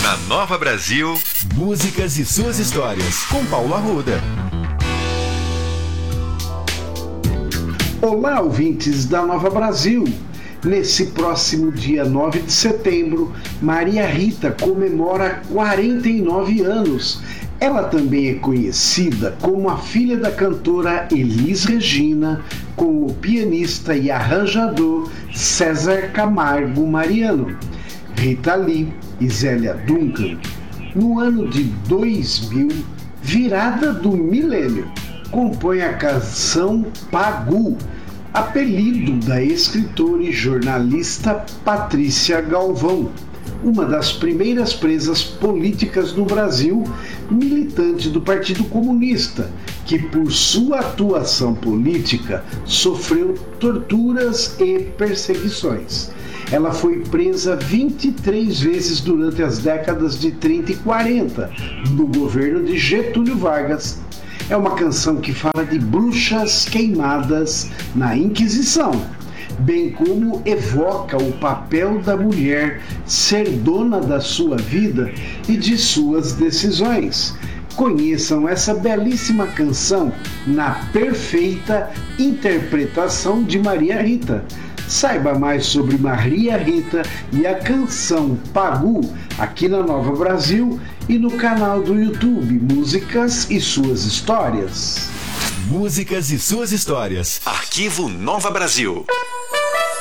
Na Nova Brasil, músicas e suas histórias, com Paulo Arruda. Olá, ouvintes da Nova Brasil. Nesse próximo dia 9 de setembro, Maria Rita comemora 49 anos. Ela também é conhecida como a filha da cantora Elis Regina, com o pianista e arranjador César Camargo Mariano, Rita Lee e Zélia Duncan. No ano de 2000, virada do milênio, compõe a canção Pagu, apelido da escritora e jornalista Patrícia Galvão, uma das primeiras presas políticas no Brasil, militante do Partido Comunista, que por sua atuação política sofreu torturas e perseguições. Ela foi presa 23 vezes durante as décadas de 30 e 40, no governo de Getúlio Vargas. É uma canção que fala de bruxas queimadas na Inquisição, bem como evoca o papel da mulher ser dona da sua vida e de suas decisões. Conheçam essa belíssima canção na perfeita interpretação de Maria Rita. Saiba mais sobre Maria Rita e a canção Pagu aqui na Nova Brasil e no canal do YouTube Músicas e Suas Histórias. Músicas e suas histórias. Arquivo Nova Brasil.